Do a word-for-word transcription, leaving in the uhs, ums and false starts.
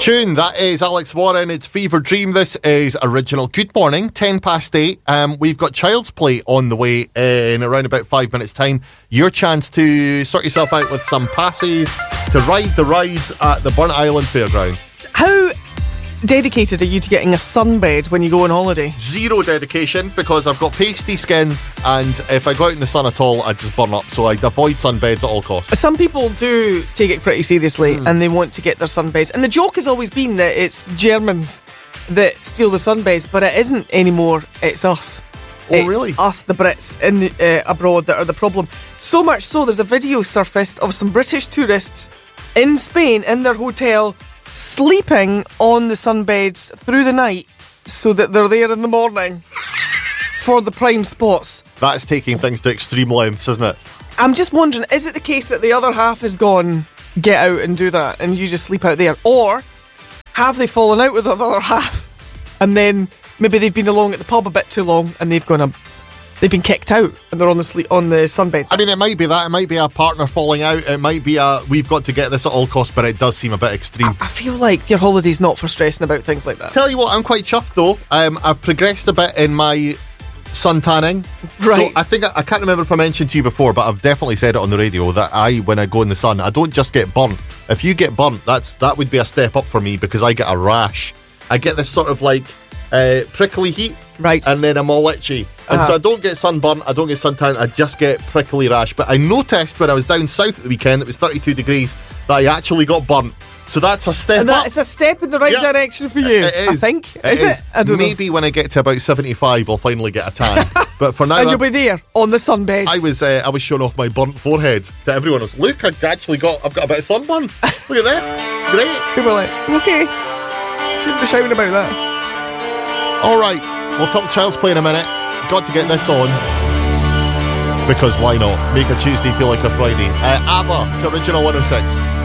Tune, that is Alex Warren, it's Fever Dream. This is Original. Good morning, ten past eight. Um, we've got Child's Play on the way in around about five minutes' time. Your chance to sort yourself out with some passes to ride the rides at the Burnt Island Fairground. How dedicated are you to getting a sunbed when you go on holiday? Zero dedication, because I've got pasty skin, and if I go out in the sun at all, I just burn up. So I avoid sunbeds at all costs. Some people do take it pretty seriously Mm. and they want to get their sunbeds. And the joke has always been that it's Germans that steal the sunbeds, but it isn't anymore. It's us. Oh, it's really? us, the Brits in the, uh, abroad, that are the problem. So much so, there's a video surfaced of some British tourists in Spain in their hotel sleeping on the sunbeds through the night so that they're there in the morning for the prime spots. That's taking things to extreme lengths, isn't it? I'm just wondering, is it the case that the other half is gone, get out and do that, and you just sleep out there? Or have they fallen out with the other half and then maybe they've been along at the pub a bit too long and they've gone a, they've been kicked out and they're on the sleep on the sunbed? I mean, it might be that. It might be a partner falling out. It might be a we've got to get this at all costs, but it does seem a bit extreme. I feel like your holiday's not for stressing about things like that. Tell you what, I'm quite chuffed though. Um, I've progressed a bit in my sun tanning. Right. So I think, I, I can't remember if I mentioned to you before, but I've definitely said it on the radio that I, when I go in the sun, I don't just get burnt. If you get burnt, that's that would be a step up for me, because I get a rash. I get this sort of like uh, prickly heat. Right. And then I'm all itchy. And Uh-huh. so I don't get sunburn, I don't get suntan, I just get prickly rash. But I noticed when I was down south at the weekend, it was thirty-two degrees, that I actually got burnt. So that's a step And up. that's a step in the right Yeah. direction for you, It is. I think. It is, is. it? I don't know. Maybe when I get to about seventy-five, I'll finally get a tan. But for now, And I, you'll be there on the sunbeds. I was uh, I was showing off my burnt forehead to everyone else. Look, I actually got, I've got a bit of sunburn. Look at that. Great. People are like, okay, shouldn't be shouting about that. All right, we'll talk Child's Play in a minute. Got to get this on, because why not? Make a Tuesday feel like a Friday. Uh, ABBA, it's Original one oh six.